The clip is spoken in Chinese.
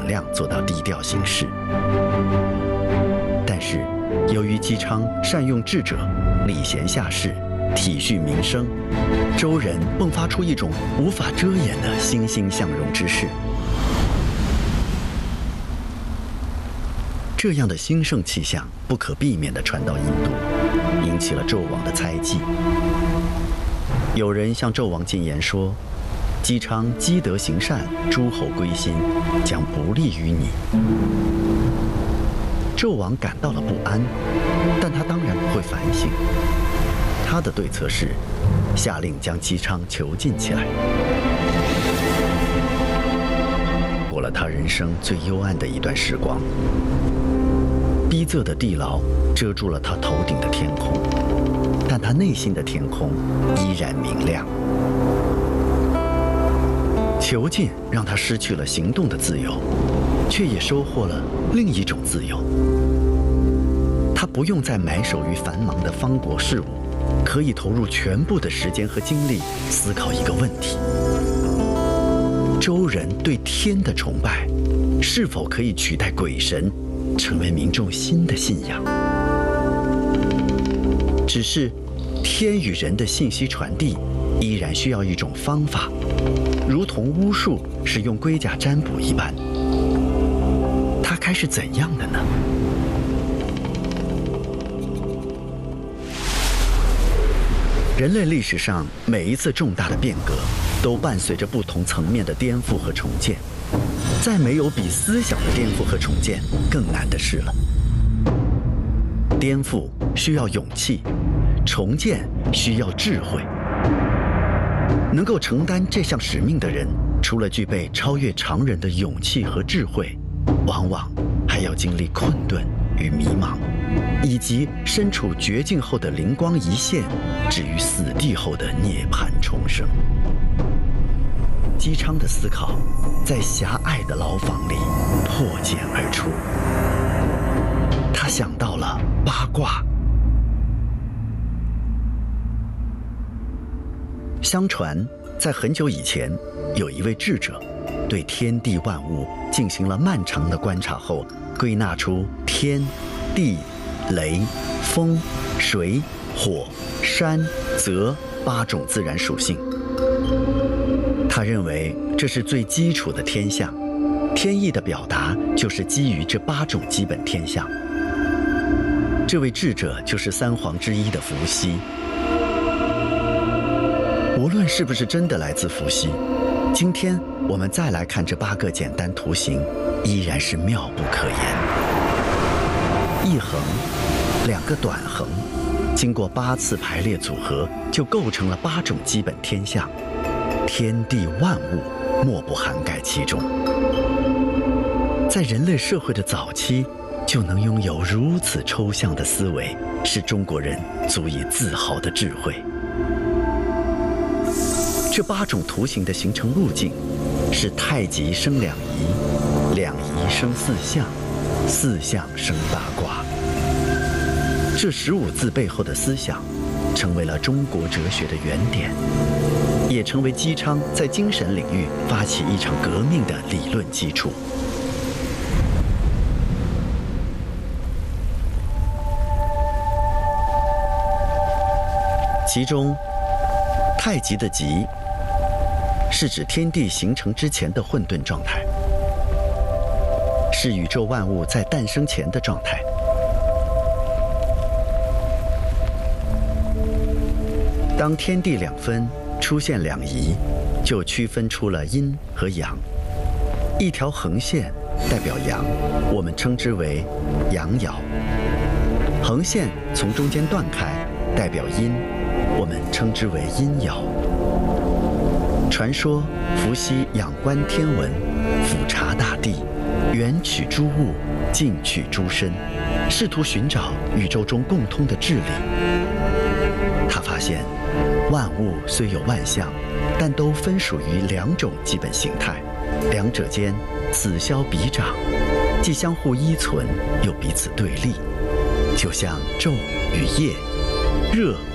尽量做到低调行事。但是，由于姬昌善用智者，礼贤下士，体恤民生，周人迸发出一种无法遮掩的欣欣向荣之势。这样的兴盛气象不可避免地传到印度，引起了纣王的猜忌。有人向纣王进言说，姬昌积德行善，诸侯归心，将不利于你。纣王感到了不安，但他当然不会反省。他的对策是下令将姬昌囚禁起来。过了他人生最幽暗的一段时光，逼仄的地牢遮住了他头顶的天空，但他内心的天空依然明亮。囚禁让他失去了行动的自由，却也收获了另一种自由。他不用再埋首于繁忙的方国事务，可以投入全部的时间和精力思考一个问题：周人对天的崇拜是否可以取代鬼神，成为民众新的信仰？只是天与人的信息传递依然需要一种方法，如同巫术是用龟甲占卜一般。它该是怎样的呢？人类历史上每一次重大的变革，都伴随着不同层面的颠覆和重建。再没有比思想的颠覆和重建更难的事了。颠覆需要勇气，重建需要智慧。能够承担这项使命的人，除了具备超越常人的勇气和智慧，往往还要经历困顿与迷茫，以及身处绝境后的灵光一现，至于死地后的涅槃重生。姬昌的思考在狭隘的牢房里破茧而出，他想到了八卦。相传，在很久以前，有一位智者对天地万物进行了漫长的观察后，归纳出天、地、雷、风、水、火、山、泽8种自然属性。他认为这是最基础的天象，天意的表达就是基于这8种基本天象。这位智者就是3皇之一的伏羲。无论是不是真的来自伏羲，今天我们再来看这8个简单图形，依然是妙不可言。一横，2个短横，经过8次排列组合，就构成了8种基本天象。天地万物莫不涵盖其中。在人类社会的早期，就能拥有如此抽象的思维，是中国人足以自豪的智慧。这8种图形的形成路径是太极生两仪，两仪生4象，4象生8卦。这15字背后的思想，成为了中国哲学的原点，也成为姬昌在精神领域发起一场革命的理论基础。其中，太极的极是指天地形成之前的混沌状态，是宇宙万物在诞生前的状态。当天地两分出现两仪，就区分出了阴和阳。一条横线代表阳，我们称之为阳爻；横线从中间断开，代表阴，我们称之为阴爻。传说伏羲仰观天文，俯察大地，远取诸物，近取诸身，试图寻找宇宙中共通的治理。他发现万物虽有万象，但都分属于2种基本形态，两者间此消彼长，既相互依存，又彼此对立，就像昼与夜、热